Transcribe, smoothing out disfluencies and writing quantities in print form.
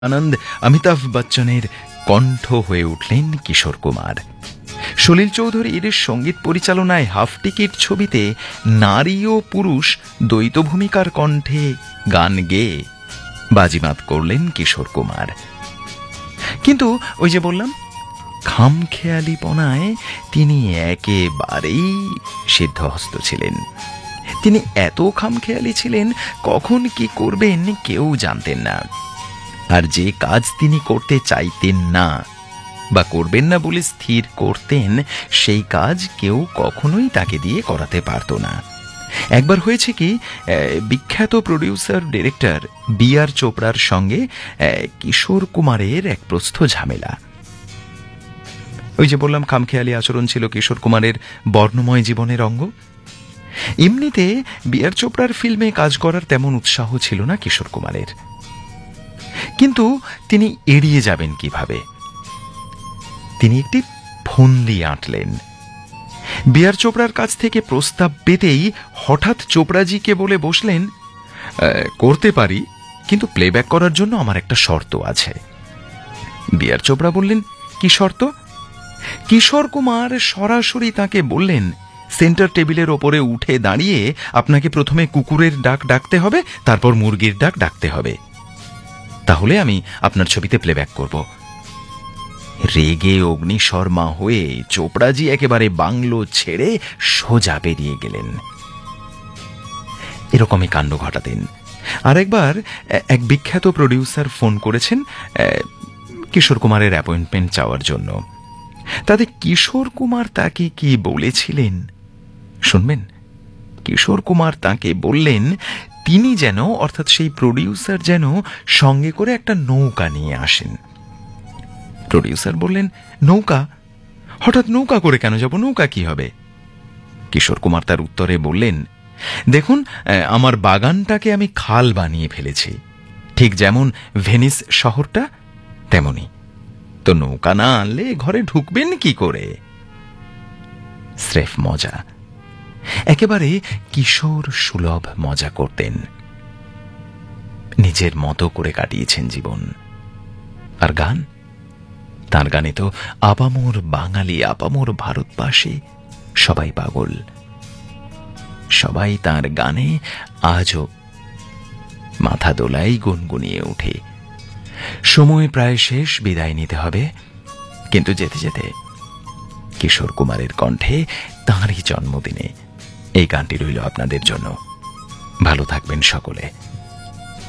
আনন্দ অমিতাভ বচ্চনের কণ্ঠ হয়ে উঠলেন কিশোর কুমার। সলিল চৌধুরীর সঙ্গীত পরিচালনায় হাফ টিকিট ছবিতে নারী ও পুরুষ দ্বৈত ভূমিকার কণ্ঠে গান গেয়ে বাজিমাত করলেন কিশোর কুমার। কিন্তু ওই যে বললাম, খামখেয়ালিপনায় তিনি একেবারেই সিদ্ধহস্ত ছিলেন। তিনি এত খামখেয়ালি ছিলেন, কখন কি করবেন কেউ জানতেন না। আর যে কাজ তিনি করতে চাইতেন না বা করবেন না বলে স্থির করতেন, সেই কাজ কেউ কখনোই তাকে দিয়ে করাতে পারত না। একবার হয়েছে কি, বিখ্যাত প্রডিউসার ডিরেক্টর বি.আর. চোপড়ার সঙ্গে কিশোর কুমারের এক প্রস্থ ঝামেলা। ওই যে বললাম, খামখেয়ালি আচরণ ছিল কিশোর কুমারের বর্ণময় জীবনের অঙ্গ। এমনিতে বি.আর. চোপড়ার ফিল্মে কাজ করার তেমন উৎসাহ ছিল না কিশোর কুমারের, কিন্তু তিনি এড়িয়ে যাবেন কিভাবে? তিনি একটি ফন্দি আঁটলেন। বি.আর. চোপড়ার কাছ থেকে প্রস্তাব পেতেই হঠাৎ চোপড়াজিকে বলে বসলেন, করতে পারি, কিন্তু প্লেব্যাক করার জন্য আমার একটা শর্ত আছে। বি.আর. চোপড়া বললেন, কি শর্ত? কিশোর কুমার সরাসরি তাকে বললেন, সেন্টার টেবিলের ওপরে উঠে দাঁড়িয়ে আপনাকে প্রথমে কুকুরের ডাক ডাকতে হবে, তারপর মুরগির ডাক ডাকতে হবে, তাহলে আমি আপনার ছবিতে প্লেব্যাক করব। রেগে অগ্নিশর্মা হয়ে চোপড়াজি একেবারে বাংলো ছেড়ে সোজা বেরিয়ে গেলেন। এরকমই কাণ্ড ঘটাতেন। আরেকবার এক বিখ্যাত প্রডিউসার ফোন করেছেন কিশোর কুমারের অ্যাপয়েন্টমেন্ট চাওয়ার জন্য। তাতে কিশোর কুমার তাকে কি বলেছিলেন শুনবেন? কিশোর কুমার তাকে বললেন, তিনি যেন, অর্থাৎ সেই প্রডিউসার যেন সঙ্গে করে একটা নৌকা নিয়ে আসেন। প্রডিউসার বললেন, নৌকা? হঠাৎ নৌকা করে কেন যাব? নৌকা কি হবে? কিশোর কুমার তার উত্তরে বললেন, দেখুন, আমার বাগানটাকে আমি খাল বানিয়ে ফেলেছি, ঠিক যেমন ভেনিস শহরটা তেমনি, তো নৌকা না আনলে ঘরে ঢুকবেন কি করে? স্রেফ মজা, একেবারে কিশোর সুলভ মজা করতেন। নিজের মতো করে কাটিয়েছেন জীবন। আর গান, তার গানে তো আপামর বাঙালি, আপামর ভারতবাসী সবাই পাগল। সবাই তার গানে আজও মাথা দোলাই গুনগুনিয়ে ওঠে। সময় প্রায় শেষ, বিদায় নিতে হবে, কিন্তু যেতে যেতে কিশোর কুমারের কণ্ঠে তাঁরই জন্মদিনে এই গানটি রইল আপনাদের জন্য। ভালো থাকবেন সকলে।